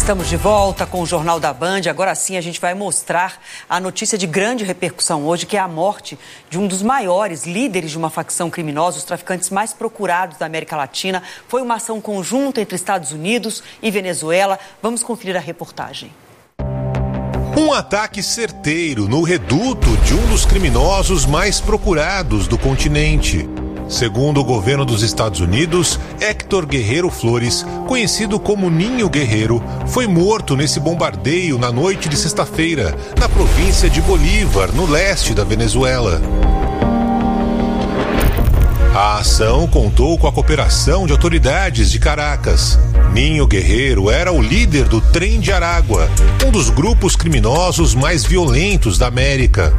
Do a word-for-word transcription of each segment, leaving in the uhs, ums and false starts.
Estamos de volta com o Jornal da Band. Agora sim a gente vai mostrar a notícia de grande repercussão hoje, que é a morte de um dos maiores líderes de uma facção criminosa, os traficantes mais procurados da América Latina. Foi uma ação conjunta entre Estados Unidos e Venezuela. Vamos conferir a reportagem. Um ataque certeiro no reduto de um dos criminosos mais procurados do continente. Segundo o governo dos Estados Unidos, Héctor Guerreiro Flores, conhecido como Ninho Guerreiro, foi morto nesse bombardeio na noite de sexta-feira, na província de Bolívar, no leste da Venezuela. A ação contou com a cooperação de autoridades de Caracas. Ninho Guerreiro era o líder do Trem de Aragua, um dos grupos criminosos mais violentos da América.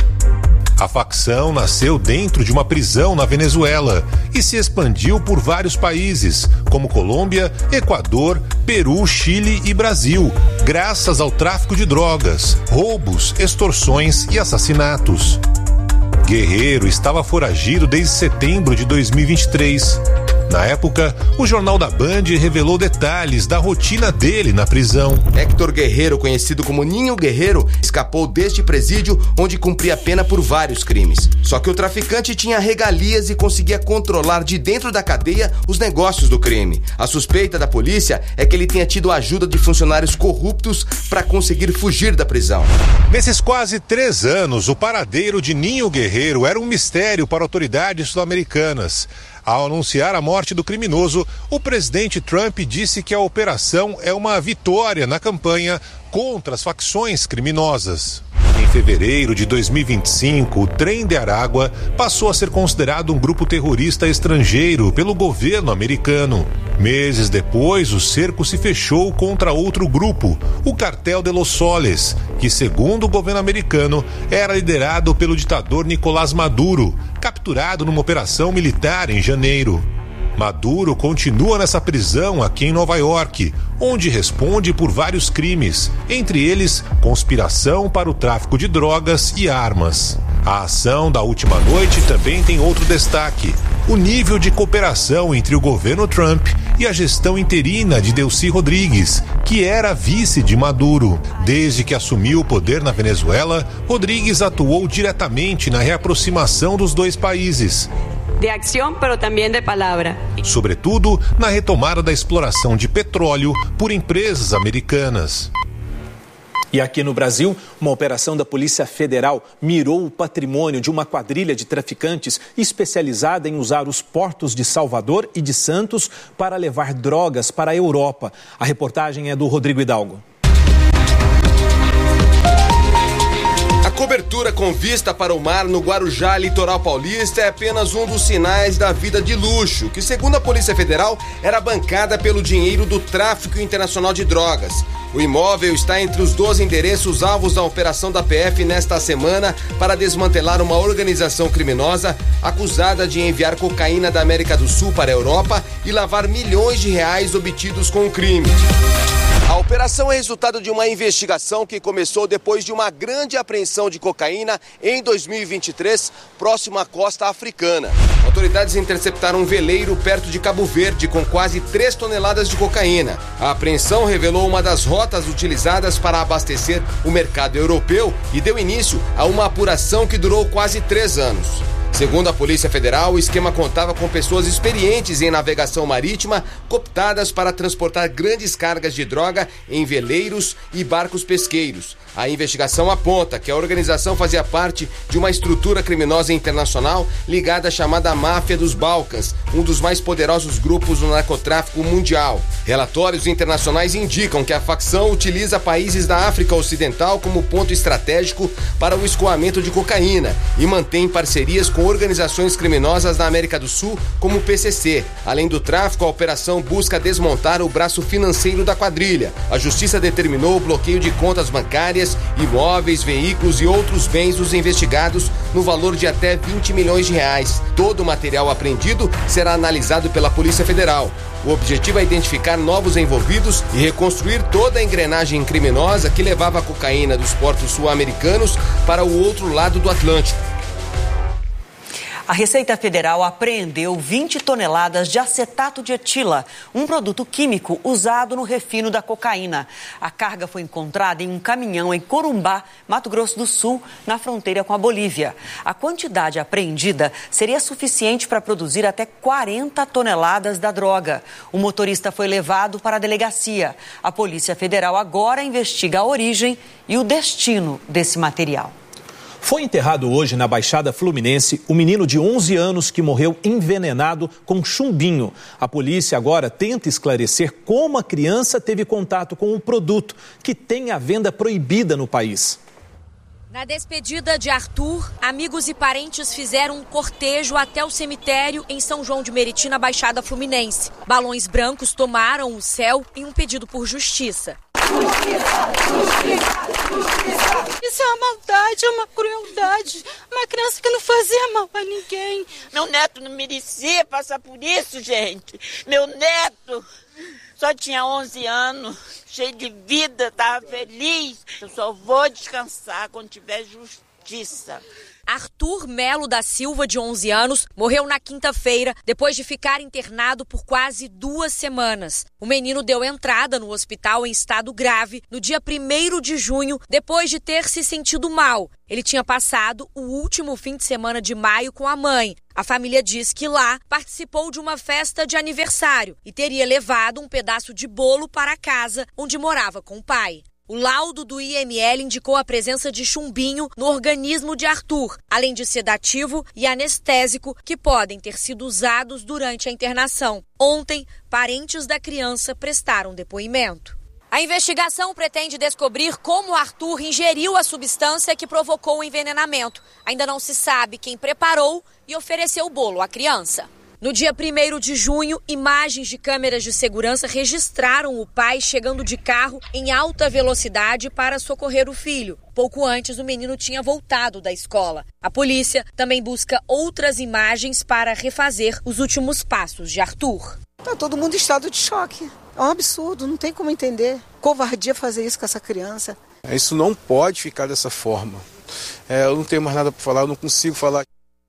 A facção nasceu dentro de uma prisão na Venezuela e se expandiu por vários países, como Colômbia, Equador, Peru, Chile e Brasil, graças ao tráfico de drogas, roubos, extorsões e assassinatos. Guerreiro estava foragido desde setembro de dois mil e vinte e três. Na época, o Jornal da Band revelou detalhes da rotina dele na prisão. Héctor Guerreiro, conhecido como Ninho Guerreiro, escapou deste presídio onde cumpria pena por vários crimes. Só que o traficante tinha regalias e conseguia controlar de dentro da cadeia os negócios do crime. A suspeita da polícia é que ele tenha tido a ajuda de funcionários corruptos para conseguir fugir da prisão. Nesses quase três anos, o paradeiro de Ninho Guerreiro era um mistério para autoridades sul-americanas. Ao anunciar a morte do criminoso, o presidente Trump disse que a operação é uma vitória na campanha contra as facções criminosas. Em fevereiro de dois mil e vinte e cinco, o Trem de Aragua passou a ser considerado um grupo terrorista estrangeiro pelo governo americano. Meses depois, o cerco se fechou contra outro grupo, o Cartel de los Soles, que, segundo o governo americano, era liderado pelo ditador Nicolás Maduro, capturado numa operação militar em janeiro. Maduro continua nessa prisão aqui em Nova York, onde responde por vários crimes, entre eles conspiração para o tráfico de drogas e armas. A ação da última noite também tem outro destaque: o nível de cooperação entre o governo Trump e a gestão interina de Delcy Rodrigues, que era vice de Maduro. Desde que assumiu o poder na Venezuela, Rodrigues atuou diretamente na reaproximação dos dois países. De ação, mas também de palavra. Sobretudo na retomada da exploração de petróleo por empresas americanas. E aqui no Brasil, uma operação da Polícia Federal mirou o patrimônio de uma quadrilha de traficantes especializada em usar os portos de Salvador e de Santos para levar drogas para a Europa. A reportagem é do Rodrigo Hidalgo. A cobertura com vista para o mar no Guarujá, litoral paulista, é apenas um dos sinais da vida de luxo, que, segundo a Polícia Federal, era bancada pelo dinheiro do tráfico internacional de drogas. O imóvel está entre os doze endereços alvos da operação da P F nesta semana para desmantelar uma organização criminosa acusada de enviar cocaína da América do Sul para a Europa e lavar milhões de reais obtidos com o crime. A operação é resultado de uma investigação que começou depois de uma grande apreensão de cocaína em dois mil e vinte e três, próximo à costa africana. Autoridades interceptaram um veleiro perto de Cabo Verde com quase três toneladas de cocaína. A apreensão revelou uma das rotas utilizadas para abastecer o mercado europeu e deu início a uma apuração que durou quase três anos. Segundo a Polícia Federal, o esquema contava com pessoas experientes em navegação marítima, cooptadas para transportar grandes cargas de droga em veleiros e barcos pesqueiros. A investigação aponta que a organização fazia parte de uma estrutura criminosa internacional ligada à chamada Máfia dos Balcãs, um dos mais poderosos grupos do narcotráfico mundial. Relatórios internacionais indicam que a facção utiliza países da África Ocidental como ponto estratégico para o escoamento de cocaína e mantém parcerias com organizações criminosas da América do Sul, como o P C C. Além do tráfico, a operação busca desmontar o braço financeiro da quadrilha. A justiça determinou o bloqueio de contas bancárias, imóveis, veículos e outros bens dos investigados no valor de até vinte milhões de reais. Todo o material apreendido será analisado pela Polícia Federal. O objetivo é identificar novos envolvidos e reconstruir toda a engrenagem criminosa que levava a cocaína dos portos sul-americanos para o outro lado do Atlântico. A Receita Federal apreendeu vinte toneladas de acetato de etila, um produto químico usado no refino da cocaína. A carga foi encontrada em um caminhão em Corumbá, Mato Grosso do Sul, na fronteira com a Bolívia. A quantidade apreendida seria suficiente para produzir até quarenta toneladas da droga. O motorista foi levado para a delegacia. A Polícia Federal agora investiga a origem e o destino desse material. Foi enterrado hoje na Baixada Fluminense o menino de onze anos que morreu envenenado com chumbinho. A polícia agora tenta esclarecer como a criança teve contato com o produto, que tem a venda proibida no país. Na despedida de Arthur, amigos e parentes fizeram um cortejo até o cemitério em São João de Meriti, na Baixada Fluminense. Balões brancos tomaram o céu em um pedido por justiça. Justiça, justiça, justiça. Isso é uma maldade, é uma crueldade. Uma criança que não fazia mal a ninguém. Meu neto não merecia passar por isso, gente. Meu neto só tinha onze anos, cheio de vida, estava feliz. Eu só vou descansar quando tiver justiça. Arthur Melo da Silva, de onze anos, morreu na quinta-feira depois de ficar internado por quase duas semanas. O menino deu entrada no hospital em estado grave no dia primeiro de junho, depois de ter se sentido mal. Ele tinha passado o último fim de semana de maio com a mãe. A família diz que lá participou de uma festa de aniversário e teria levado um pedaço de bolo para casa onde morava com o pai. O laudo do I M L indicou a presença de chumbinho no organismo de Arthur, além de sedativo e anestésico que podem ter sido usados durante a internação. Ontem, parentes da criança prestaram depoimento. A investigação pretende descobrir como Arthur ingeriu a substância que provocou o envenenamento. Ainda não se sabe quem preparou e ofereceu o bolo à criança. No dia primeiro de junho, imagens de câmeras de segurança registraram o pai chegando de carro em alta velocidade para socorrer o filho. Pouco antes, o menino tinha voltado da escola. A polícia também busca outras imagens para refazer os últimos passos de Arthur. Tá todo mundo em estado de choque. É um absurdo, não tem como entender. Covardia fazer isso com essa criança. Isso não pode ficar dessa forma. É, eu não tenho mais nada para falar, eu não consigo falar.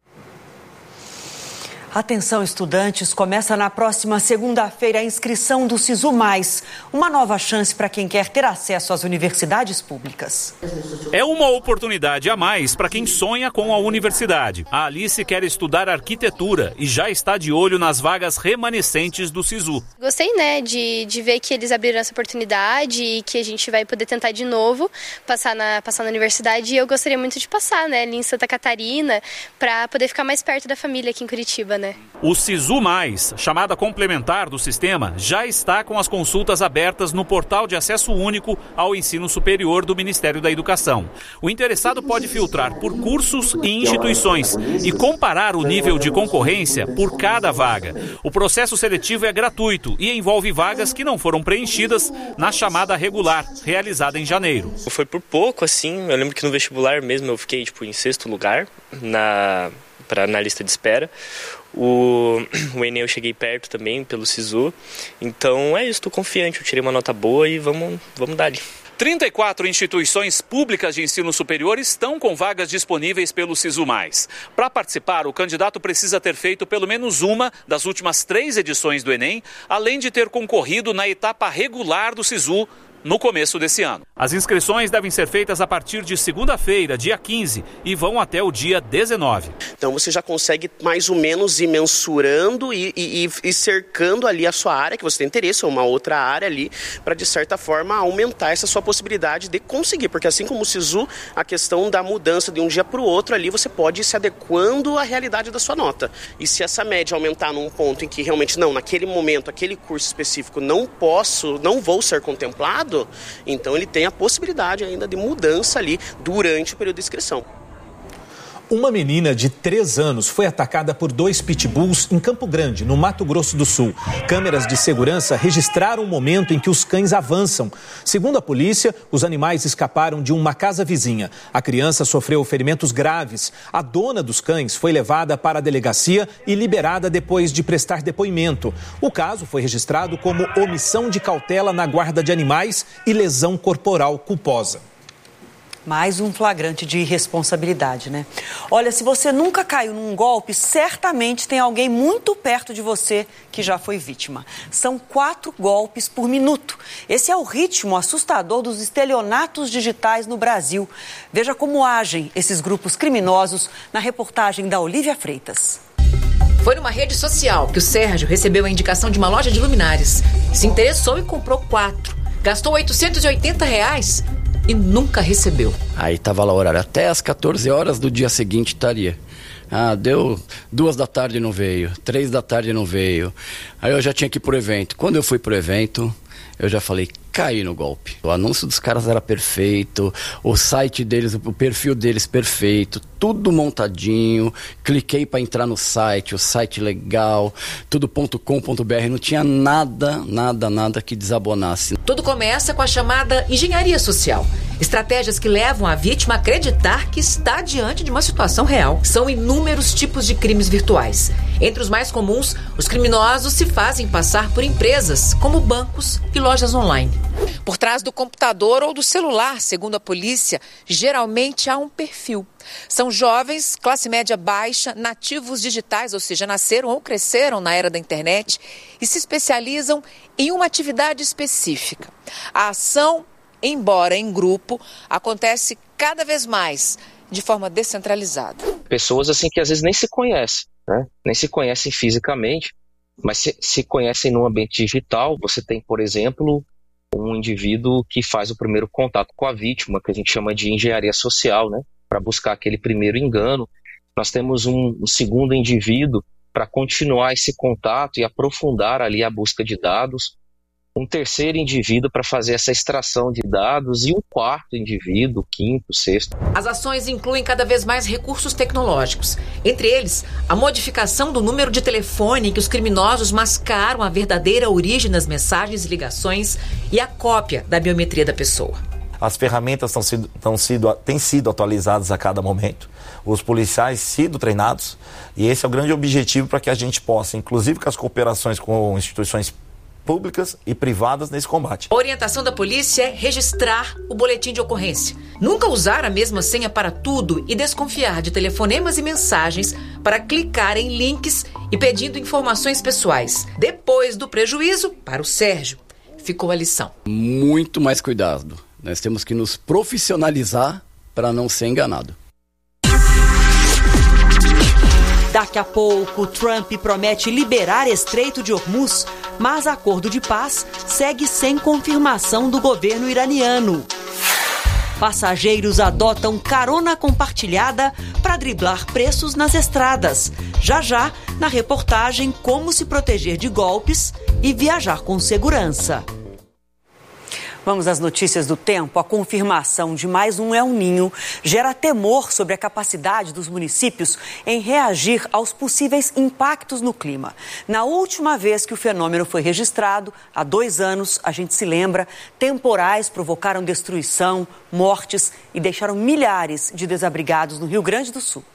Atenção, estudantes, começa na próxima segunda-feira a inscrição do SISU Mais, uma nova chance para quem quer ter acesso às universidades públicas. É uma oportunidade a mais para quem sonha com a universidade. A Alice quer estudar arquitetura e já está de olho nas vagas remanescentes do SISU. Gostei, né, de, de ver que eles abriram essa oportunidade e que a gente vai poder tentar de novo passar na, passar na universidade. E eu gostaria muito de passar, né, ali em Santa Catarina, para poder ficar mais perto da família aqui em Curitiba, né. O SISU Mais, chamada complementar do sistema, já está com as consultas abertas no portal de acesso único ao ensino superior do Ministério da Educação. O interessado pode filtrar por cursos e instituições e comparar o nível de concorrência por cada vaga. O processo seletivo é gratuito e envolve vagas que não foram preenchidas na chamada regular, realizada em janeiro. Foi por pouco, assim, eu lembro que no vestibular mesmo eu fiquei tipo, em sexto lugar na, pra, na lista de espera. O, o Enem eu cheguei perto também pelo SISU, então é isso, estou confiante, eu tirei uma nota boa e vamos, vamos dar ali. trinta e quatro instituições públicas de ensino superior estão com vagas disponíveis pelo SISU Mais. Para participar, o candidato precisa ter feito pelo menos uma das últimas três edições do Enem, além de ter concorrido na etapa regular do SISU no começo desse ano. As inscrições devem ser feitas a partir de segunda-feira, dia quinze, e vão até o dia dezenove. Então você já consegue mais ou menos ir mensurando e, e, e cercando ali a sua área, que você tem interesse, ou uma outra área ali, para de certa forma aumentar essa sua possibilidade de conseguir, porque assim como o SISU, a questão da mudança de um dia para o outro ali, você pode ir se adequando à realidade da sua nota. E se essa média aumentar num ponto em que realmente não, naquele momento, aquele curso específico não posso, não vou ser contemplado, então ele tem a possibilidade ainda de mudança ali durante o período de inscrição. Uma menina de três anos foi atacada por dois pitbulls em Campo Grande, no Mato Grosso do Sul. Câmeras de segurança registraram o momento em que os cães avançam. Segundo a polícia, os animais escaparam de uma casa vizinha. A criança sofreu ferimentos graves. A dona dos cães foi levada para a delegacia e liberada depois de prestar depoimento. O caso foi registrado como omissão de cautela na guarda de animais e lesão corporal culposa. Mais um flagrante de irresponsabilidade, né? Olha, se você nunca caiu num golpe, certamente tem alguém muito perto de você que já foi vítima. São quatro golpes por minuto. Esse é o ritmo assustador dos estelionatos digitais no Brasil. Veja como agem esses grupos criminosos na reportagem da Olivia Freitas. Foi numa rede social que o Sérgio recebeu a indicação de uma loja de luminárias. Se interessou e comprou quatro. Gastou oitocentos e oitenta reais e nunca recebeu. Aí tava lá o horário, até às quatorze horas do dia seguinte estaria. Ah, deu duas da tarde não veio, três da tarde não veio. Aí eu já tinha que ir pro evento. Quando eu fui pro evento, eu já falei, caí no golpe. O anúncio dos caras era perfeito, o site deles, o perfil deles perfeito, tudo montadinho. Cliquei para entrar no site, o site legal, tudo ponto com ponto b r, não tinha nada, nada, nada que desabonasse. Tudo começa com a chamada engenharia social. Estratégias que levam a vítima a acreditar que está diante de uma situação real. São inúmeros tipos de crimes virtuais. Entre os mais comuns, os criminosos se fazem passar por empresas, como bancos e lojas online. Por trás do computador ou do celular, segundo a polícia, geralmente há um perfil. São jovens, classe média baixa, nativos digitais, ou seja, nasceram ou cresceram na era da internet e se especializam em uma atividade específica. A ação, embora em grupo, acontece cada vez mais de forma descentralizada. Pessoas assim que às vezes nem se conhecem, né? Nem se conhecem fisicamente, mas se, se conhecem no ambiente digital. Você tem, por exemplo, um indivíduo que faz o primeiro contato com a vítima, que a gente chama de engenharia social, né? Para buscar aquele primeiro engano. Nós temos um, um segundo indivíduo para continuar esse contato e aprofundar ali a busca de dados. Um terceiro indivíduo para fazer essa extração de dados e um quarto indivíduo, quinto, sexto. As ações incluem cada vez mais recursos tecnológicos. Entre eles, a modificação do número de telefone em que os criminosos mascaram a verdadeira origem das mensagens e ligações e a cópia da biometria da pessoa. As ferramentas estão sido, estão sido, têm sido atualizadas a cada momento. Os policiais sido treinados e esse é o grande objetivo para que a gente possa, inclusive com as cooperações com instituições públicas e privadas nesse combate. A orientação da polícia é registrar o boletim de ocorrência. Nunca usar a mesma senha para tudo e desconfiar de telefonemas e mensagens para clicar em links e pedindo informações pessoais. Depois do prejuízo, para o Sérgio, ficou a lição. Muito mais cuidado. Nós temos que nos profissionalizar para não ser enganado. Daqui a pouco, Trump promete liberar Estreito de Hormuz, mas acordo de paz segue sem confirmação do governo iraniano. Passageiros adotam carona compartilhada para driblar preços nas estradas. Já já, na reportagem Como se proteger de golpes e viajar com segurança. Vamos às notícias do tempo. A confirmação de mais um El Niño gera temor sobre a capacidade dos municípios em reagir aos possíveis impactos no clima. Na última vez que o fenômeno foi registrado, há dois anos, a gente se lembra, temporais provocaram destruição, mortes e deixaram milhares de desabrigados no Rio Grande do Sul.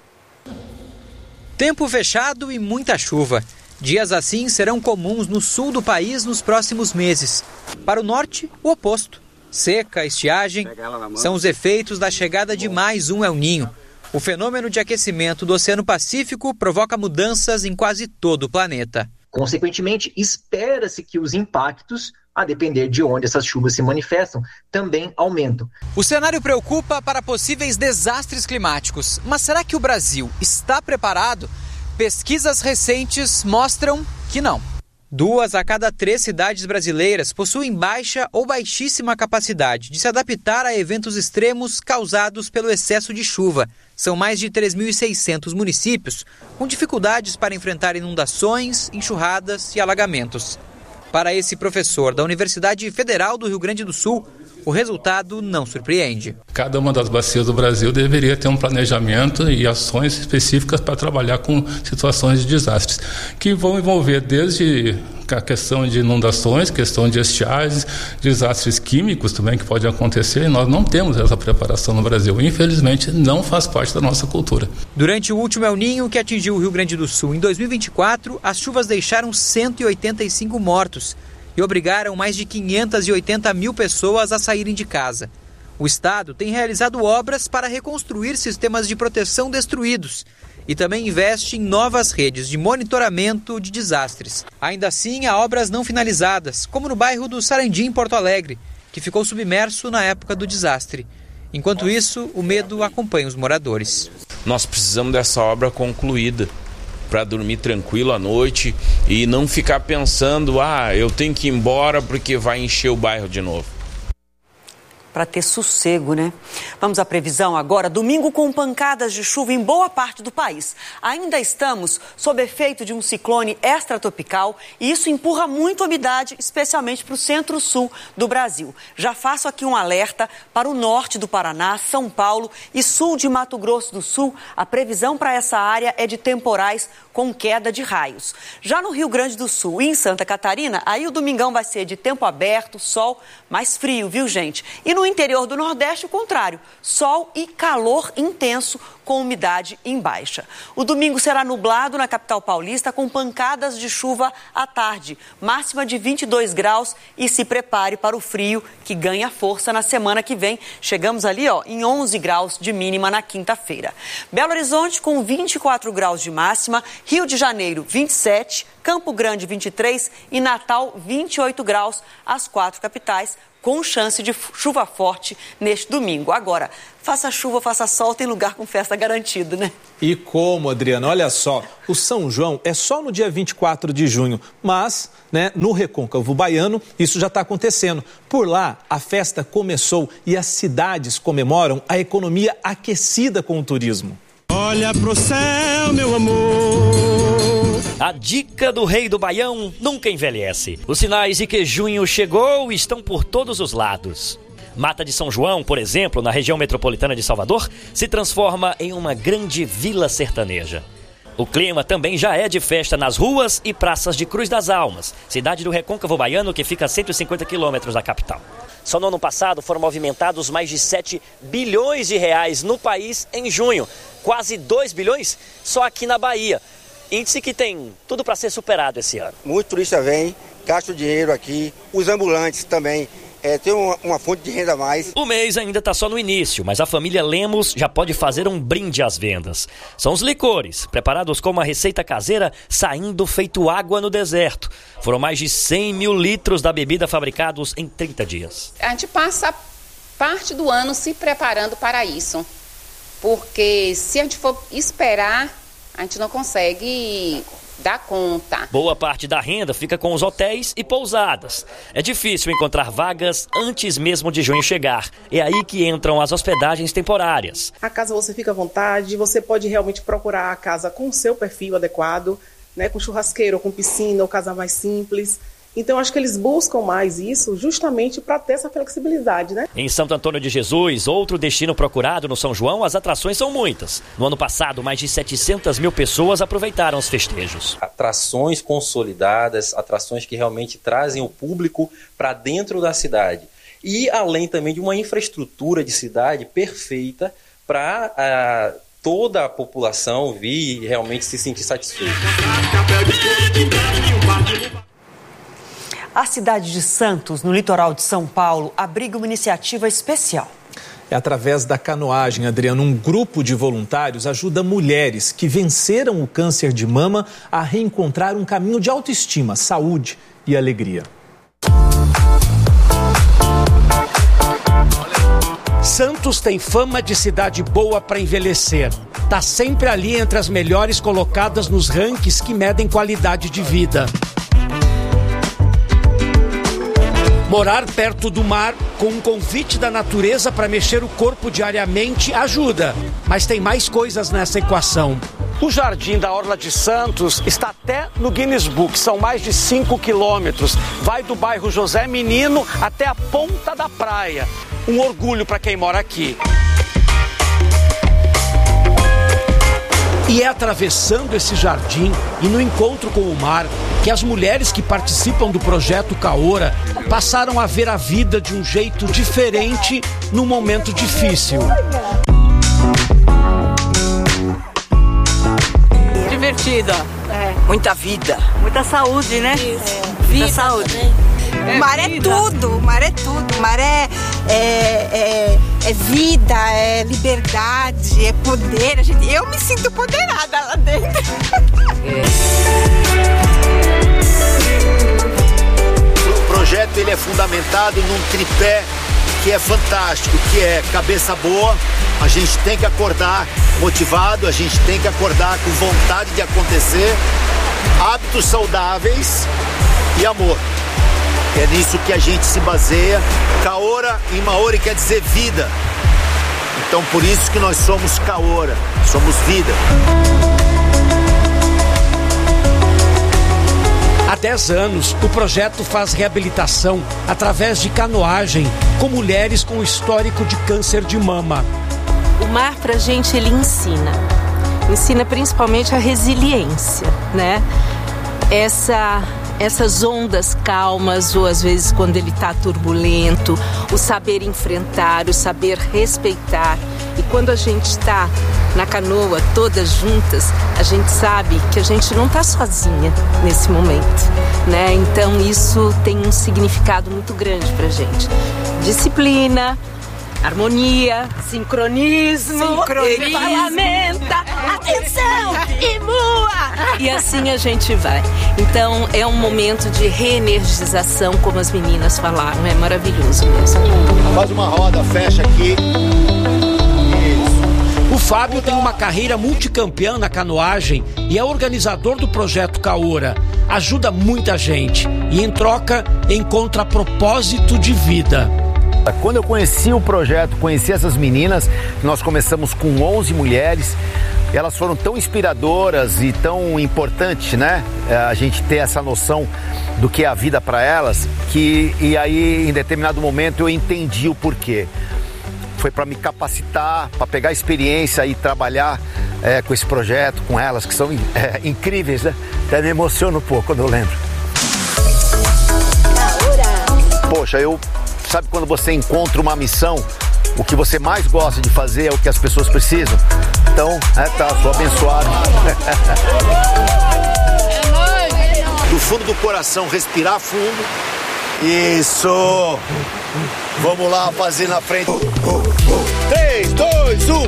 Tempo fechado e muita chuva. Dias assim serão comuns no sul do país nos próximos meses. Para o norte, o oposto. Seca, estiagem, são os efeitos da chegada de mais um El Niño. O fenômeno de aquecimento do Oceano Pacífico provoca mudanças em quase todo o planeta. Consequentemente, espera-se que os impactos, a depender de onde essas chuvas se manifestam, também aumentam. O cenário preocupa para possíveis desastres climáticos. Mas será que o Brasil está preparado? Pesquisas recentes mostram que não. Duas a cada três cidades brasileiras possuem baixa ou baixíssima capacidade de se adaptar a eventos extremos causados pelo excesso de chuva. São mais de três mil e seiscentos municípios com dificuldades para enfrentar inundações, enxurradas e alagamentos. Para esse professor da Universidade Federal do Rio Grande do Sul, o resultado não surpreende. Cada uma das bacias do Brasil deveria ter um planejamento e ações específicas para trabalhar com situações de desastres, que vão envolver desde a questão de inundações, questão de estiagens, desastres químicos também que podem acontecer, e nós não temos essa preparação no Brasil. Infelizmente, não faz parte da nossa cultura. Durante o último El Niño que atingiu o Rio Grande do Sul em dois mil e vinte e quatro, as chuvas deixaram cento e oitenta e cinco mortos e obrigaram mais de quinhentas e oitenta mil pessoas a saírem de casa. O Estado tem realizado obras para reconstruir sistemas de proteção destruídos e também investe em novas redes de monitoramento de desastres. Ainda assim, há obras não finalizadas, como no bairro do Sarandi, em Porto Alegre, que ficou submerso na época do desastre. Enquanto isso, o medo acompanha os moradores. Nós precisamos dessa obra concluída para dormir tranquilo à noite e não ficar pensando, ah, eu tenho que ir embora porque vai encher o bairro de novo. Para ter sossego, né? Vamos à previsão agora. Domingo com pancadas de chuva em boa parte do país. Ainda estamos sob efeito de um ciclone extratropical e isso empurra muito a umidade, especialmente para o centro-sul do Brasil. Já faço aqui um alerta para o norte do Paraná, São Paulo e sul de Mato Grosso do Sul. A previsão para essa área é de temporais com queda de raios. Já no Rio Grande do Sul e em Santa Catarina, aí o domingão vai ser de tempo aberto, sol, mais frio, viu, gente? E no interior do Nordeste, o contrário, sol e calor intenso com umidade em baixa. O domingo será nublado na capital paulista com pancadas de chuva à tarde, máxima de vinte e dois graus e se prepare para o frio que ganha força na semana que vem. Chegamos ali, ó, em onze graus de mínima na quinta-feira. Belo Horizonte com vinte e quatro graus de máxima, Rio de Janeiro vinte e sete, Campo Grande vinte e três e Natal vinte e oito graus, as quatro capitais com chance de chuva forte neste domingo. Agora, faça chuva, faça sol, tem lugar com festa garantido, né? E como, Adriana, olha só, o São João é só no dia vinte e quatro de junho, mas, né, no Recôncavo Baiano, isso já está acontecendo. Por lá, a festa começou e as cidades comemoram a economia aquecida com o turismo. Olha pro céu, meu amor. A dica do Rei do Baião nunca envelhece. Os sinais de que junho chegou estão por todos os lados. Mata de São João, por exemplo, na região metropolitana de Salvador, se transforma em uma grande vila sertaneja. O clima também já é de festa nas ruas e praças de Cruz das Almas, cidade do Recôncavo Baiano que fica a cento e cinquenta quilômetros da capital. Só no ano passado foram movimentados mais de sete bilhões de reais no país em junho. Quase dois bilhões só aqui na Bahia. Índice que tem tudo para ser superado esse ano. Muito turista vem, gasta o dinheiro aqui, os ambulantes também. É, tem uma, uma fonte de renda a mais. O mês ainda está só no início, mas a família Lemos já pode fazer um brinde às vendas. São os licores, preparados com uma receita caseira, saindo feito água no deserto. Foram mais de cem mil litros da bebida fabricados em trinta dias. A gente passa parte do ano se preparando para isso, porque se a gente for esperar, a gente não consegue dar conta. Boa parte da renda fica com os hotéis e pousadas. É difícil encontrar vagas antes mesmo de junho chegar. É aí que entram as hospedagens temporárias. A casa você fica à vontade, você pode realmente procurar a casa com o seu perfil adequado, né, com churrasqueiro, ou com piscina, ou casa mais simples. Então, acho que eles buscam mais isso justamente para ter essa flexibilidade, né? Em Santo Antônio de Jesus, outro destino procurado no São João, as atrações são muitas. No ano passado, mais de setecentas mil pessoas aproveitaram os festejos. Atrações consolidadas, atrações que realmente trazem o público para dentro da cidade. E além também de uma infraestrutura de cidade perfeita para uh, toda a população vir e realmente se sentir satisfeita. A cidade de Santos, no litoral de São Paulo, abriga uma iniciativa especial. É através da canoagem, Adriano, um grupo de voluntários ajuda mulheres que venceram o câncer de mama a reencontrar um caminho de autoestima, saúde e alegria. Santos tem fama de cidade boa para envelhecer. Tá sempre ali entre as melhores colocadas nos rankings que medem qualidade de vida. Morar perto do mar, com um convite da natureza para mexer o corpo diariamente, ajuda. Mas tem mais coisas nessa equação. O Jardim da Orla de Santos está até no Guinness Book. São mais de cinco quilômetros. Vai do bairro José Menino até a ponta da praia. Um orgulho para quem mora aqui. E é atravessando esse jardim e no encontro com o mar que as mulheres que participam do projeto Caora passaram a ver a vida de um jeito diferente num momento difícil. Divertida. É. Muita vida. Muita saúde, né? Isso. É. Vida, Muita saúde. É, o mar é tudo, o mar é tudo. O mar é... é, é... é vida, é liberdade, é poder. A gente, eu me sinto empoderada lá dentro. O projeto ele é fundamentado num tripé que é fantástico, que é cabeça boa. A gente tem que acordar motivado, a gente tem que acordar com vontade de acontecer, hábitos saudáveis e amor. É nisso que a gente se baseia. Kaora em Maori quer dizer vida. Então por isso que nós somos Kaora, somos vida. Há dez anos, o projeto faz reabilitação através de canoagem com mulheres com histórico de câncer de mama. O mar, pra gente, ele ensina. Ensina principalmente a resiliência, né? Essa... Essas ondas calmas, ou às vezes quando ele está turbulento, o saber enfrentar, o saber respeitar. E quando a gente está na canoa, todas juntas, a gente sabe que a gente não está sozinha nesse momento, né? Então isso tem um significado muito grande pra gente. Disciplina, harmonia, sincronismo, Sincronismo. ele parlamenta, atenção, e voa! E assim a gente vai. Então é um momento de reenergização, como as meninas falaram, é maravilhoso mesmo. Faz uma roda, fecha aqui. O Fábio tem uma carreira multicampeã na canoagem e é organizador do projeto Kaora. Ajuda muita gente e em troca encontra propósito de vida. Quando eu conheci o projeto, conheci essas meninas, nós começamos com onze mulheres, elas foram tão inspiradoras e tão importantes, né? A gente ter essa noção do que é a vida para elas, que e aí em determinado momento eu entendi o porquê. Foi para me capacitar, para pegar experiência e trabalhar é, com esse projeto, com elas, que são é, incríveis, né? Até me emociono um pouco quando eu lembro. Poxa, eu... Sabe quando você encontra uma missão, o que você mais gosta de fazer é o que as pessoas precisam? Então, é, tá, sou abençoado. Do fundo do coração, respirar fundo. Isso! Vamos lá, fazer na frente. três, dois, um...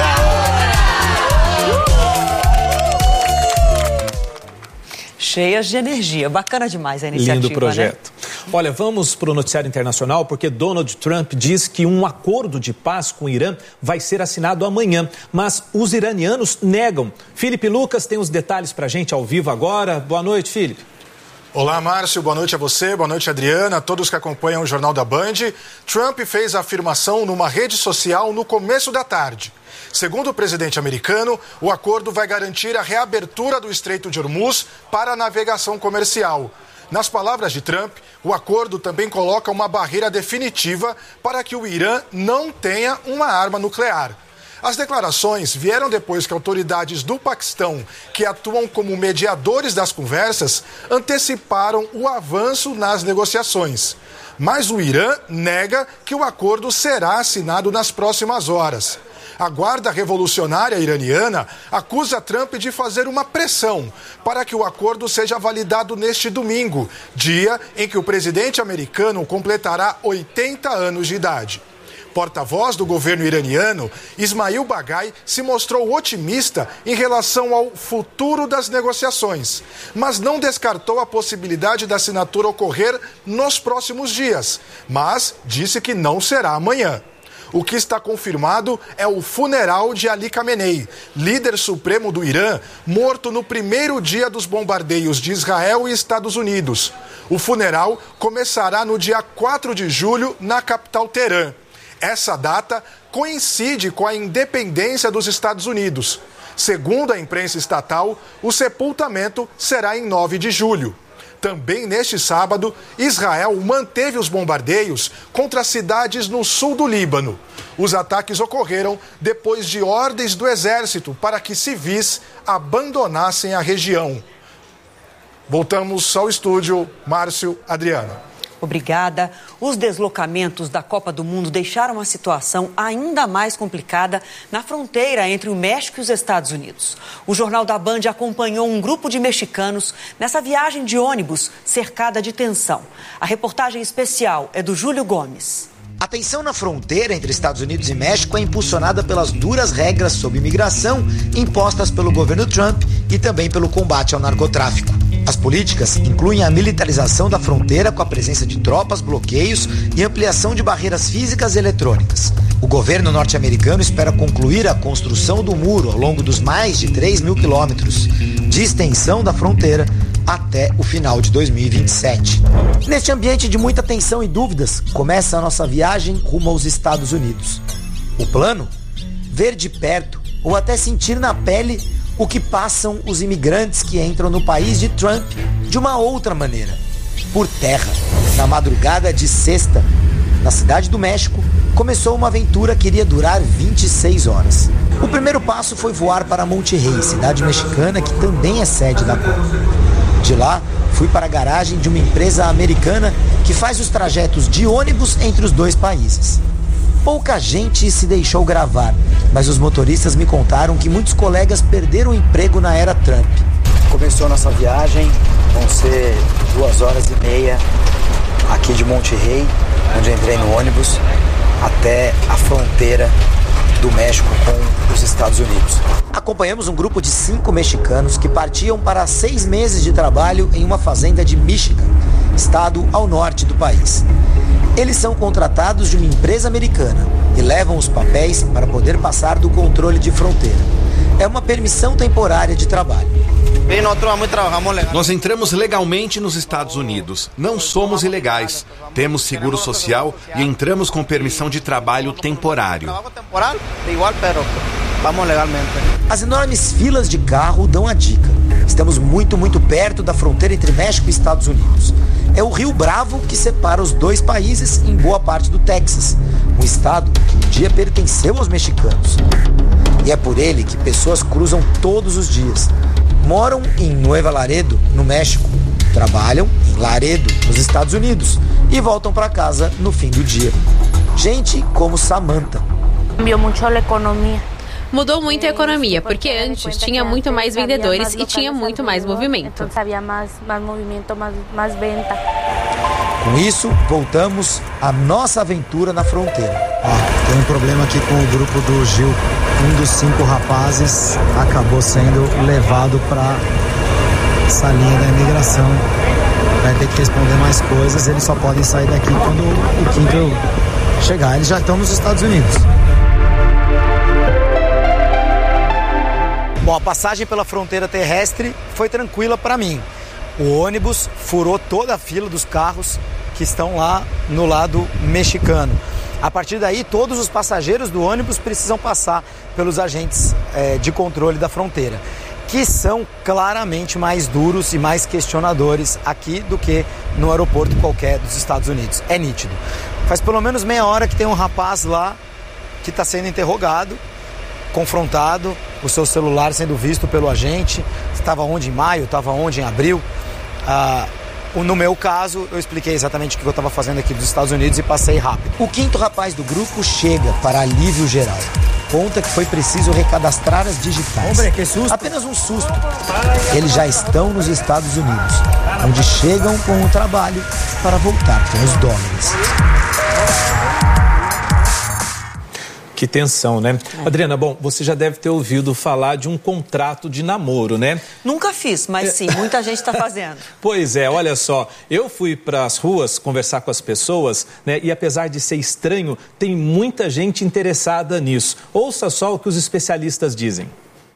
Cheias de energia. Bacana demais a iniciativa, Lindo projeto. Né? Olha, vamos para o noticiário internacional, porque Donald Trump diz que um acordo de paz com o Irã vai ser assinado amanhã, mas os iranianos negam. Felipe Lucas tem os detalhes para a gente ao vivo agora. Boa noite, Felipe. Olá, Márcio. Boa noite a você, boa noite, Adriana, a todos que acompanham o Jornal da Band. Trump fez a afirmação numa rede social no começo da tarde. Segundo o presidente americano, o acordo vai garantir a reabertura do Estreito de Hormuz para a navegação comercial. Nas palavras de Trump, o acordo também coloca uma barreira definitiva para que o Irã não tenha uma arma nuclear. As declarações vieram depois que autoridades do Paquistão, que atuam como mediadores das conversas, anteciparam o avanço nas negociações. Mas o Irã nega que o acordo será assinado nas próximas horas. A Guarda Revolucionária Iraniana acusa Trump de fazer uma pressão para que o acordo seja validado neste domingo, dia em que o presidente americano completará oitenta anos de idade. Porta-voz do governo iraniano, Ismail Baghai, se mostrou otimista em relação ao futuro das negociações, mas não descartou a possibilidade da assinatura ocorrer nos próximos dias, mas disse que não será amanhã. O que está confirmado é o funeral de Ali Khamenei, líder supremo do Irã, morto no primeiro dia dos bombardeios de Israel e Estados Unidos. O funeral começará no dia quatro de julho, na capital Teherã. Essa data coincide com a independência dos Estados Unidos. Segundo a imprensa estatal, o sepultamento será em nove de julho. Também neste sábado, Israel manteve os bombardeios contra cidades no sul do Líbano. Os ataques ocorreram depois de ordens do exército para que civis abandonassem a região. Voltamos ao estúdio, Márcio, Adriana. Obrigada. Os deslocamentos da Copa do Mundo deixaram a situação ainda mais complicada na fronteira entre o México e os Estados Unidos. O Jornal da Band acompanhou um grupo de mexicanos nessa viagem de ônibus cercada de tensão. A reportagem especial é do Júlio Gomes. A tensão na fronteira entre Estados Unidos e México é impulsionada pelas duras regras sobre imigração impostas pelo governo Trump e também pelo combate ao narcotráfico. As políticas incluem a militarização da fronteira com a presença de tropas, bloqueios e ampliação de barreiras físicas e eletrônicas. O governo norte-americano espera concluir a construção do muro ao longo dos mais de três mil quilômetros de extensão da fronteira até o final de dois mil e vinte e sete. Neste ambiente de muita tensão e dúvidas, começa a nossa viagem rumo aos Estados Unidos. O plano? Ver de perto ou até sentir na pele o que passam os imigrantes que entram no país de Trump de uma outra maneira. Por terra, na madrugada de sexta, na cidade do México, começou uma aventura que iria durar vinte e seis horas. O primeiro passo foi voar para Monterrey, cidade mexicana que também é sede da COP. De lá, fui para a garagem de uma empresa americana que faz os trajetos de ônibus entre os dois países. Pouca gente se deixou gravar, mas os motoristas me contaram que muitos colegas perderam o emprego na era Trump. Começou a nossa viagem, vão ser duas horas e meia aqui de Monterrey, onde eu entrei no ônibus, até a fronteira do México com os Estados Unidos. Acompanhamos um grupo de cinco mexicanos que partiam para seis meses de trabalho em uma fazenda de Michigan, estado ao norte do país. Eles são contratados de uma empresa americana e levam os papéis para poder passar do controle de fronteira. É uma permissão temporária de trabalho. Nós entramos legalmente nos Estados Unidos. Não somos ilegais. Temos seguro social e entramos com permissão de trabalho temporário. As enormes filas de carro dão a dica. Estamos muito, muito perto da fronteira entre México e Estados Unidos. É o Rio Bravo que separa os dois países em boa parte do Texas, um estado que um dia pertenceu aos mexicanos. E é por ele que pessoas cruzam todos os dias. Moram em Nuevo Laredo, no México, trabalham em Laredo, nos Estados Unidos, e voltam para casa no fim do dia. Gente como Samantha. Cambiou muito a economia. Mudou muito a economia, porque antes tinha muito mais vendedores e tinha muito mais movimento. Com isso, voltamos à nossa aventura na fronteira. Ó, tem um problema aqui com o grupo do Gil. Um dos cinco rapazes acabou sendo levado para essa linha da imigração. Vai ter que responder mais coisas. Eles só podem sair daqui quando o quinto chegar. Eles já estão nos Estados Unidos. Bom, a passagem pela fronteira terrestre foi tranquila para mim. O ônibus furou toda a fila dos carros que estão lá no lado mexicano. A partir daí, todos os passageiros do ônibus precisam passar pelos agentes é, de controle da fronteira, que são claramente mais duros e mais questionadores aqui do que no aeroporto qualquer dos Estados Unidos. É nítido. Faz pelo menos meia hora que tem um rapaz lá que está sendo interrogado, confrontado, o seu celular sendo visto pelo agente. Estava onde em maio, estava onde em abril. Ah, no meu caso, eu expliquei exatamente o que eu estava fazendo aqui dos Estados Unidos e passei rápido. O quinto rapaz do grupo chega para alívio geral. Conta que foi preciso recadastrar as digitais. Hombre, que susto. Apenas um susto. Eles já estão nos Estados Unidos, onde chegam com o trabalho para voltar com os dólares. Que tensão, né? É. Adriana, bom, você já deve ter ouvido falar de um contrato de namoro, né? Nunca fiz, mas sim, muita gente está fazendo. Pois é, olha só, eu fui para as ruas conversar com as pessoas, né? E apesar de ser estranho, tem muita gente interessada nisso. Ouça só o que os especialistas dizem.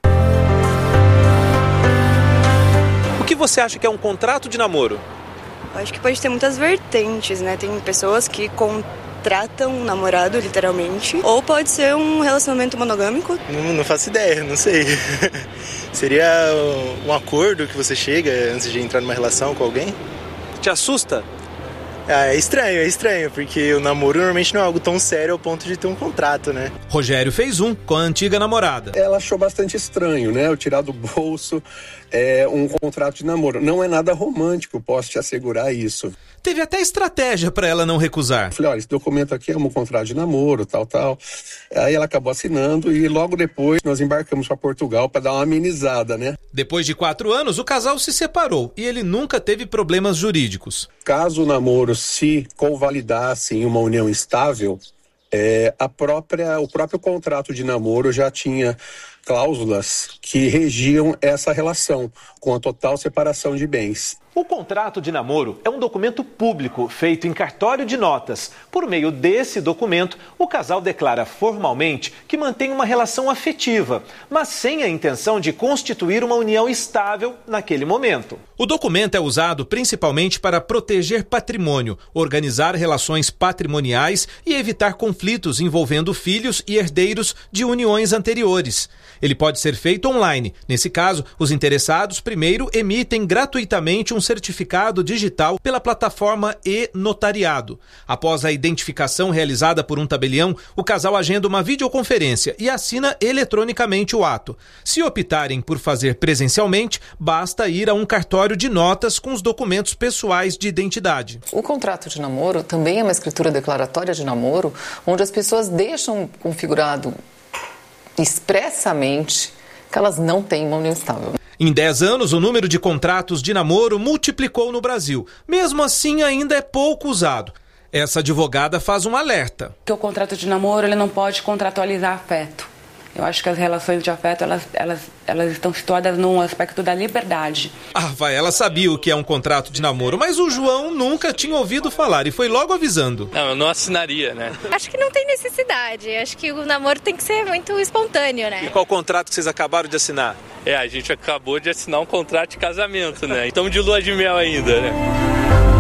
O que você acha que é um contrato de namoro? Eu acho que pode ter muitas vertentes, né? Tem pessoas que com tratam um namorado, literalmente. Ou pode ser um relacionamento monogâmico. Não, não faço ideia, não sei. Seria um acordo que você chega antes de entrar numa relação com alguém? Te assusta? Ah, é estranho, é estranho, porque o namoro normalmente não é algo tão sério ao ponto de ter um contrato, né? Rogério fez um com a antiga namorada. Ela achou bastante estranho, né? Eu tirar do bolso é, um contrato de namoro. Não é nada romântico, posso te assegurar isso. Teve até estratégia para ela não recusar. Falei, olha, esse documento aqui é um contrato de namoro, tal, tal. Aí ela acabou assinando e logo depois nós embarcamos para Portugal para dar uma amenizada, né? Depois de quatro anos, o casal se separou e ele nunca teve problemas jurídicos. Caso o namoro se convalidassem uma união estável, é, a própria, o próprio contrato de namoro já tinha cláusulas que regiam essa relação, com a total separação de bens. O contrato de namoro é um documento público feito em cartório de notas. Por meio desse documento, o casal declara formalmente que mantém uma relação afetiva, mas sem a intenção de constituir uma união estável naquele momento. O documento é usado principalmente para proteger patrimônio, organizar relações patrimoniais e evitar conflitos envolvendo filhos e herdeiros de uniões anteriores. Ele pode ser feito online. Nesse caso, os interessados primeiro emitem gratuitamente um certificado digital pela plataforma e-notariado. Após a identificação realizada por um tabelião, o casal agenda uma videoconferência e assina eletronicamente o ato. Se optarem por fazer presencialmente, basta ir a um cartório de notas com os documentos pessoais de identidade. O contrato de namoro também é uma escritura declaratória de namoro, onde as pessoas deixam configurado expressamente que elas não têm uma união estável. Em dez anos, o número de contratos de namoro multiplicou no Brasil. Mesmo assim, ainda é pouco usado. Essa advogada faz um alerta. Que o contrato de namoro ele não pode contratualizar afeto. Eu acho que as relações de afeto elas, elas, elas estão situadas num aspecto da liberdade. Ah, vai, ela sabia o que é um contrato de namoro, mas o João nunca tinha ouvido falar e foi logo avisando. Não, eu não assinaria, né? Acho que não tem necessidade. Acho que o namoro tem que ser muito espontâneo, né? E qual contrato que vocês acabaram de assinar? É, a gente acabou de assinar um contrato de casamento, né? Estamos de lua de mel ainda, né?